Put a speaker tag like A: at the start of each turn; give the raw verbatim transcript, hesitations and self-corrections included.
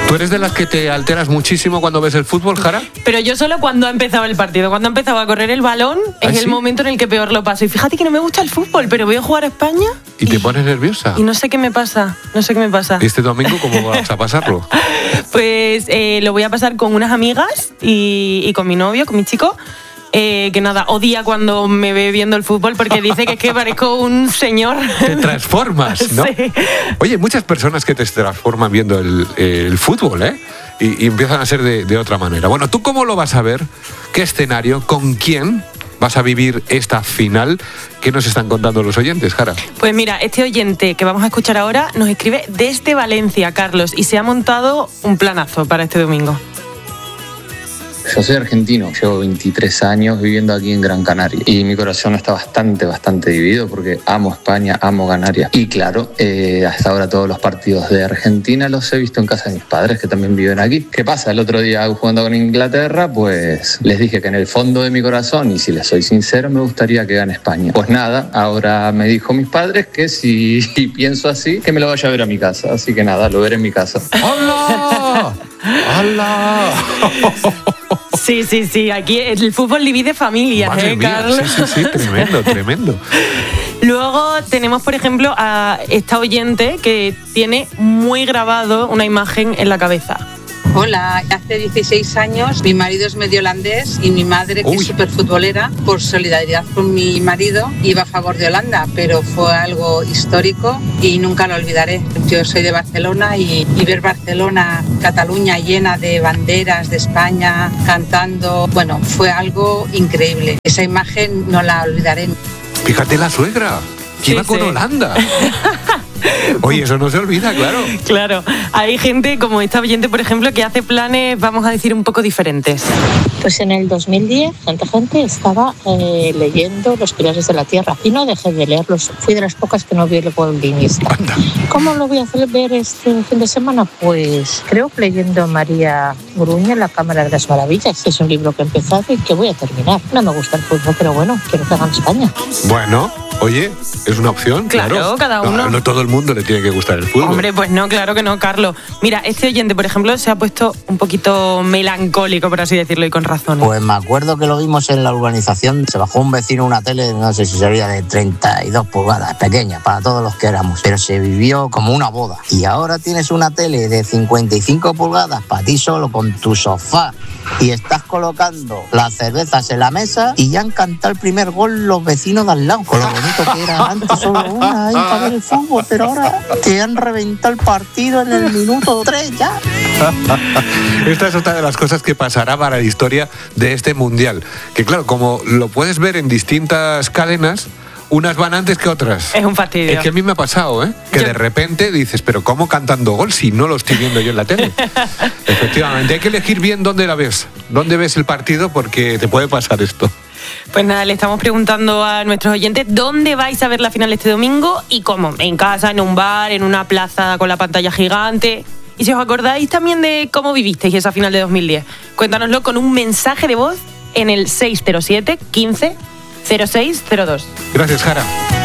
A: ¿Tú eres de las que te alteras muchísimo cuando ves el fútbol, Jara?
B: Pero yo solo cuando ha empezado el partido. Cuando ha empezado a correr el balón es
A: ¿Ah,
B: el
A: sí?
B: momento en el que peor lo paso. Y fíjate que no me gusta el fútbol, pero veo jugar a España
A: ¿Y te pones nerviosa?
B: y no sé qué me pasa. No sé qué me pasa.
A: ¿Este domingo cómo vas a pasarlo?
B: Pues eh, lo voy a pasar con unas amigas y, y con mi novio, con mi chico. Eh, que nada, odia cuando me ve viendo el fútbol porque dice que es que parezco un señor.
A: Te transformas, ¿no?
B: Sí.
A: Oye, hay muchas personas que te transforman viendo el, el fútbol, ¿eh? Y, y empiezan a ser de, de otra manera. Bueno, ¿tú cómo lo vas a ver? ¿Qué escenario? ¿Con quién vas a vivir esta final? ¿Qué nos están contando los oyentes, Jara?
B: Pues mira, este oyente que vamos a escuchar ahora nos escribe desde Valencia, Carlos, y se ha montado un planazo para este domingo.
C: Yo soy argentino, llevo veintitrés años viviendo aquí en Gran Canaria y mi corazón está bastante, bastante dividido porque amo España, amo Canarias. Y claro, eh, hasta ahora todos los partidos de Argentina los he visto en casa de mis padres que también viven aquí. ¿Qué pasa? El otro día jugando con Inglaterra, pues les dije que en el fondo de mi corazón, y si les soy sincero, me gustaría que gane España. Pues nada, ahora me dijo mis padres que si pienso así, que me lo vaya a ver a mi casa. Así que nada, lo veré en mi casa.
A: ¡Hola! ¡Hola!
B: Sí, sí, sí, aquí el fútbol divide familias,
A: Madre
B: ¿eh,
A: mía,
B: Carlos?
A: sí, sí, sí, tremendo, tremendo.
B: Luego tenemos, por ejemplo, a esta oyente que tiene muy grabado una imagen en la cabeza.
D: Hola, hace dieciséis años mi marido es medio holandés y mi madre, que
A: Uy.
D: es súper futbolera, por solidaridad con mi marido, iba a favor de Holanda, pero fue algo histórico y nunca lo olvidaré. Yo soy de Barcelona y, y ver Barcelona, Cataluña llena de banderas de España, cantando, bueno, fue algo increíble. Esa imagen no la olvidaré.
A: Fíjate la suegra, que
B: Sí,
A: iba con
B: sí.
A: Holanda. Oye, eso no se olvida, claro.
B: Claro, hay gente como esta oyente, por ejemplo, que hace planes, vamos a decir, un poco diferentes.
E: Pues en el dos mil diez, tanta gente estaba eh, leyendo Los Pilares de la Tierra y no dejé de leerlos. Fui de las pocas que no vi el Walt Disney.
A: Anda.
E: ¿Cómo lo voy a hacer ver este fin de semana? Pues creo que leyendo María Gruña, La Cámara de las Maravillas. Es un libro que he empezado y que voy a terminar. No me gusta el fútbol, pero bueno, quiero que hagan España.
A: Bueno, oye, es una opción, claro.
B: Claro, cada uno.
A: No, no todo el mundo le tiene que gustar el fútbol.
B: Hombre, pues no, claro que no, Carlos. Mira, este oyente, por ejemplo, se ha puesto un poquito melancólico, por así decirlo, y con razón.
F: Pues me acuerdo que lo vimos en la urbanización. Se bajó un vecino una tele, no sé si sería de treinta y dos pulgadas, pequeña para todos los que éramos, pero se vivió como una boda. Y ahora tienes una tele de cincuenta y cinco pulgadas para ti solo con tu sofá y estás colocando las cervezas en la mesa y ya han cantado el primer gol los vecinos de al lado, con lo bonito que era antes solo una ahí para ver el fútbol, pero ahora te han reventado el partido en el minuto tres ya.
A: Esta es otra de las cosas que pasará para la historia de este mundial. Que claro, como lo puedes ver en distintas cadenas, unas van antes que otras.
B: Es un fastidio.
A: Es que a mí me ha pasado, ¿eh? Que
B: Yo-
A: de repente dices, pero ¿cómo cantando gol si no lo estoy viendo yo en la tele? Efectivamente, hay que elegir bien dónde la ves, dónde ves el partido, porque te puede pasar esto.
B: Pues nada, le estamos preguntando a nuestros oyentes dónde vais a ver la final este domingo y cómo. En casa, en un bar, en una plaza con la pantalla gigante. Y si os acordáis también de cómo vivisteis esa final de dos mil diez, cuéntanoslo con un mensaje de voz en el seis cero siete, quince, cero seis cero dos.
A: Gracias, Jara.